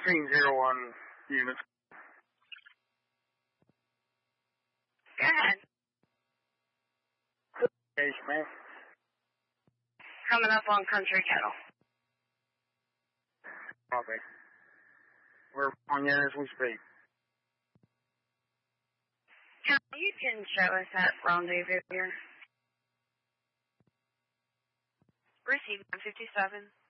1601 units. Go ahead. Yes, ma'am. Coming up on Country Kettle. Okay. We're on here as we speak. You can show us that rendezvous here. Receive 157.